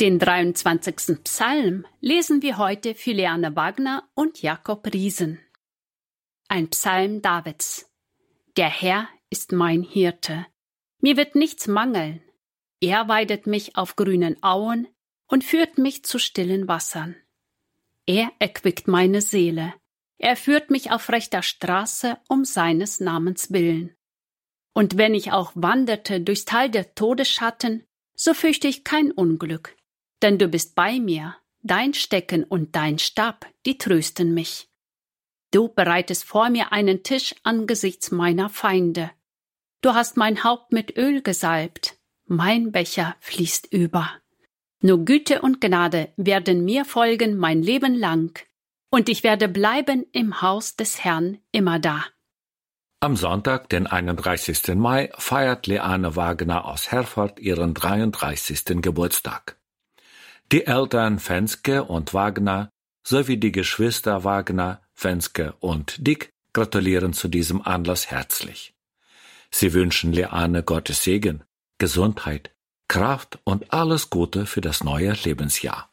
Den 23. Psalm lesen wir heute für Liane Wagner und Jakob Riesen. Ein Psalm Davids. Der Herr ist mein Hirte. Mir wird nichts mangeln. Er weidet mich auf grünen Auen und führt mich zu stillen Wassern. Er erquickt meine Seele. Er führt mich auf rechter Straße um seines Namens willen. Und wenn ich auch wanderte durchs Tal der Todesschatten, so fürchte ich kein Unglück. Denn du bist bei mir, dein Stecken und dein Stab, die trösten mich. Du bereitest vor mir einen Tisch angesichts meiner Feinde. Du hast mein Haupt mit Öl gesalbt, mein Becher fließt über. Nur Güte und Gnade werden mir folgen mein Leben lang, und ich werde bleiben im Haus des Herrn immerdar. Am Sonntag, den 31. Mai, feiert Liane Wagner aus Herford ihren 33. Geburtstag. Die Eltern Fenske und Wagner sowie die Geschwister Wagner, Fenske und Dick gratulieren zu diesem Anlass herzlich. Sie wünschen Liane Gottes Segen, Gesundheit, Kraft und alles Gute für das neue Lebensjahr.